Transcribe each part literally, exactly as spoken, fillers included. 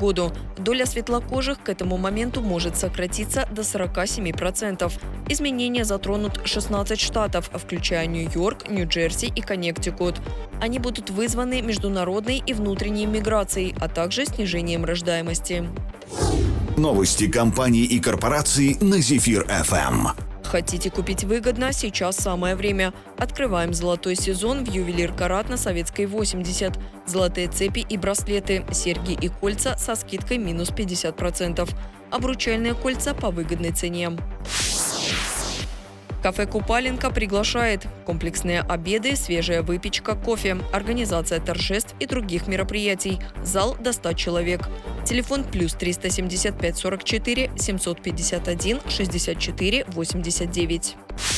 погоду. Доля светлокожих к этому моменту может сократиться до сорока семи процентов. Изменения затронут шестнадцать штатов, включая Нью-Йорк, Нью-Джерси и Коннектикут. Они будут вызваны международной и внутренней миграцией, а также снижением рождаемости. Новости компаний и корпораций на Зефир эф эм. Хотите купить выгодно? Сейчас самое время. Открываем золотой сезон в Ювелир Карат на Советской восемьдесят. Золотые цепи и браслеты, серьги и кольца со скидкой минус пятьдесят процентов. Обручальные кольца по выгодной цене. Кафе «Купаленко» приглашает. Комплексные обеды, свежая выпечка, кофе, организация торжеств и других мероприятий. Зал до ста человек. Телефон плюс триста семьдесят пять сорок четыре семьсот пятьдесят один шестьдесят четыре восемьдесят девять.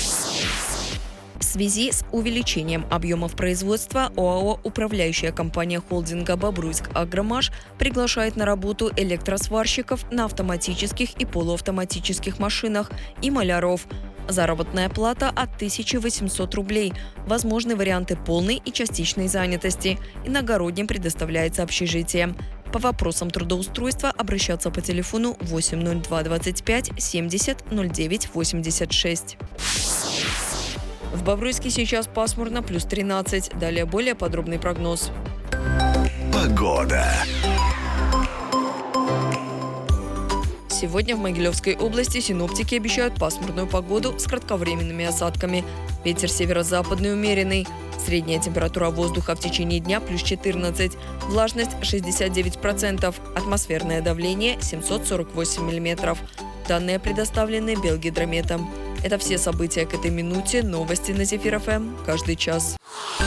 В связи с увеличением объемов производства ОАО «Управляющая компания холдинга «Бобруйск Агромаш» приглашает на работу электросварщиков на автоматических и полуавтоматических машинах и маляров. Заработная плата от тысячи восьмисот рублей. Возможны варианты полной и частичной занятости. Иногородним предоставляется общежитие. По вопросам трудоустройства обращаться по телефону восемь ноль два двадцать пять семьдесят ноль девять восемьдесят шесть. В Бобруйске сейчас пасмурно, плюс тринадцать. Далее более подробный прогноз. Погода. Сегодня в Могилевской области синоптики обещают пасмурную погоду с кратковременными осадками. Ветер северо-западный умеренный. Средняя температура воздуха в течение дня плюс четырнадцать. Влажность шестьдесят девять процентов. Атмосферное давление семьсот сорок восемь миллиметров. Данные предоставлены Белгидрометом. Это все события к этой минуте. Новости на Зефир эф эм каждый час.